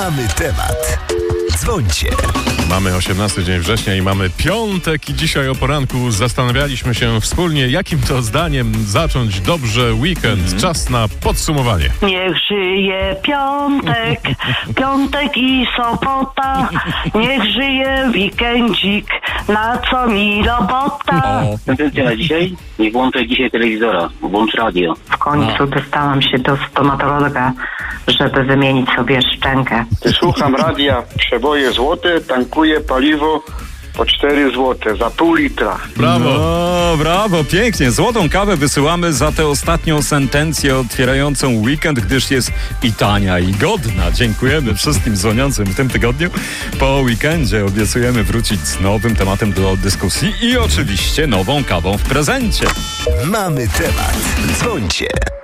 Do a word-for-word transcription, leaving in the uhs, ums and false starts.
Mamy temat. Dzwońcie. Mamy osiemnasty dzień września i mamy piątek i dzisiaj o poranku zastanawialiśmy się wspólnie, jakim to zdaniem zacząć dobrze weekend. Mm-hmm. Czas na podsumowanie. Niech żyje piątek, piątek i sobota, niech żyje weekendzik, na co mi robota. Tendencja na dzisiaj? Nie włączaj dzisiaj telewizora, włącz radio. W końcu dostałam się do stomatologa, żeby wymienić sobie szczękę. Słucham radia, przeboje złote, tankuję paliwo po cztery złote za pół litra. Brawo! No, brawo, pięknie. Złotą kawę wysyłamy za tę ostatnią sentencję otwierającą weekend, gdyż jest i tania, i godna. Dziękujemy wszystkim dzwoniącym w tym tygodniu. Po weekendzie obiecujemy wrócić z nowym tematem do dyskusji i oczywiście nową kawą w prezencie. Mamy temat. Dzwońcie.